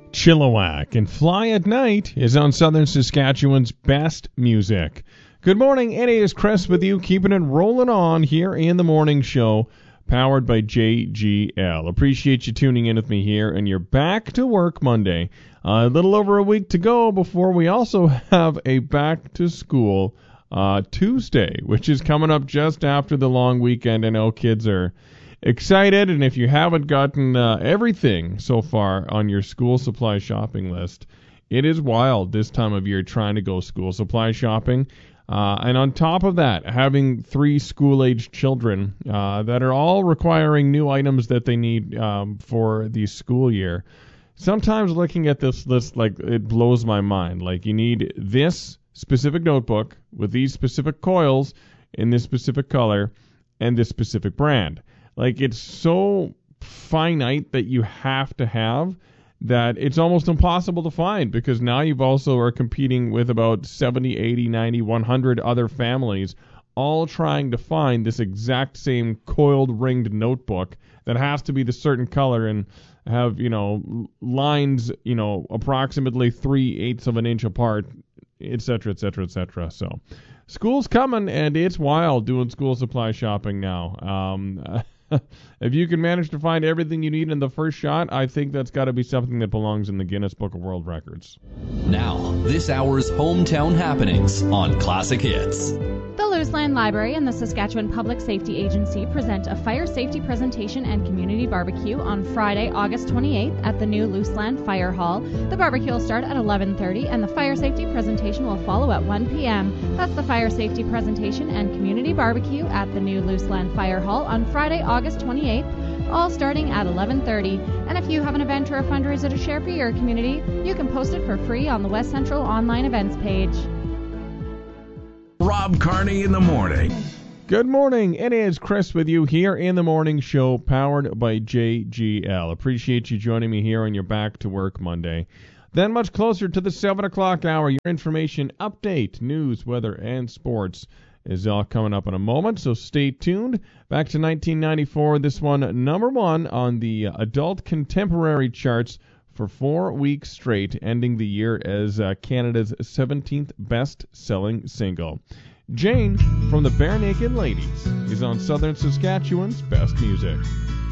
Chilliwack, and Fly at Night is on Southern Saskatchewan's best music. Good morning, it is Chris with you, keeping it rolling on here in the morning show, powered by JGL. Appreciate you tuning in with me here, and you're back to work Monday. A little over a week to go before we also have a back to school Tuesday, which is coming up just after the long weekend. I know kids are excited, and if you haven't gotten everything so far on your school supply shopping list, it is wild this time of year trying to go school supply shopping. And on top of that, having 3 school-aged children that are all requiring new items that they need for the school year. Sometimes looking at this list, like, it blows my mind. Like, you need this specific notebook with these specific coils in this specific color and this specific brand. Like, it's so finite that you have to have that it's almost impossible to find, because now you've also are competing with about 70, 80, 90, 100 other families all trying to find this exact same coiled ringed notebook that has to be the certain color and have, lines, approximately 3/8 of an inch apart, etc., etc., etc. So school's coming, and it's wild doing school supply shopping now. If you can manage to find everything you need in the first shot, I think that's got to be something that belongs in the Guinness Book of World Records. Now, this hour's hometown happenings on Classic Hits. The Luseland Library and the Saskatchewan Public Safety Agency present a fire safety presentation and community barbecue on Friday, August 28th at the new Luseland Fire Hall. The barbecue will start at 11:30 and the fire safety presentation will follow at 1 p.m. That's the fire safety presentation and community barbecue at the new Luseland Fire Hall on Friday, August 28th, all starting at 11:30. And if you have an event or a fundraiser to share for your community, you can post it for free on the West Central online events page. Rob Carney in the morning. Good morning. It is Chris with you here in the morning show, powered by JGL. Appreciate you joining me here on your back to work Monday. Then much closer to the 7 o'clock hour, your information update, news, weather, and sports is all coming up in a moment, so stay tuned. Back to 1994, this one number 1 on the adult contemporary charts for 4 weeks straight, ending the year as Canada's 17th best-selling single. Jane from the Bare Naked Ladies is on Southern Saskatchewan's best music.